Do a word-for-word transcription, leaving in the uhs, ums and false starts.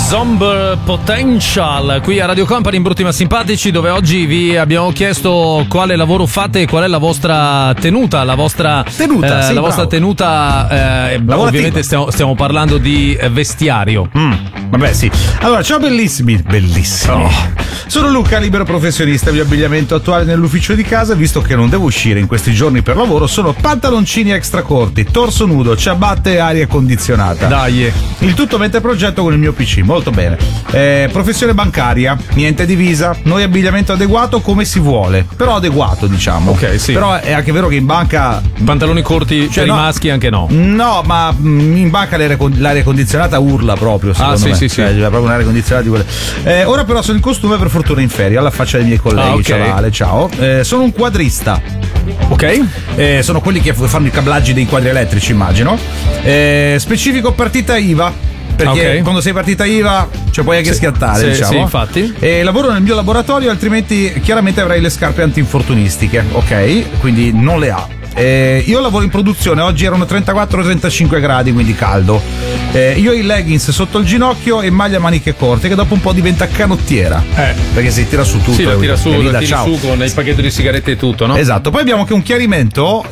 Zombie Potential qui a Radio Company in Brutti ma Simpatici, dove oggi vi abbiamo chiesto quale lavoro fate e qual è la vostra tenuta, la vostra tenuta, eh, sì, la vostra bravo. tenuta. Eh, ovviamente stiamo, stiamo parlando di vestiario. Mm, vabbè, sì. Allora, ciao bellissimi, bellissimi. Oh. Sono Luca, libero professionista di abbigliamento attuale nell'ufficio di casa. Visto che non devo uscire in questi giorni per lavoro, sono pantaloncini extra corti, torso nudo, ciabatte e aria condizionata. Dai. Il tutto mentre progetto con il mio P C, molto bene. Eh, professione bancaria, niente divisa, noi abbigliamento adeguato come si vuole, però adeguato, diciamo. Ok, sì. Però è anche vero che in banca pantaloni corti, cioè, per no, i maschi anche no. No, ma in banca l'aria, l'aria condizionata urla proprio, secondo ah, sì, me. sì, sì. Cioè, c'è proprio un'aria condizionata di quelle. Eh, ora però sono in costume, per fortuna in ferie, alla faccia dei miei colleghi. Ah, okay. Ciao Ale, ciao. Eh, sono un quadrista. Ok. Eh, sono quelli che fanno i cablaggi dei quadri elettrici, immagino. Eh, specifico partita I V A. Perché okay. quando sei partita I V A cioè puoi anche sì, schiattare, sì, diciamo. Sì, infatti. E lavoro nel mio laboratorio, altrimenti chiaramente avrai le scarpe antinfortunistiche, ok? Quindi non le ha. Eh, io lavoro in produzione, oggi erano trentaquattro trentacinque gradi, quindi caldo. Eh, io ho i leggings sotto il ginocchio e maglia a maniche corte, che dopo un po' diventa canottiera. Eh. Perché si tira su tutto. Sì, la tira su, la tiri ciao. su con il pacchetto di sigarette e tutto, no? Esatto. Poi abbiamo anche un chiarimento.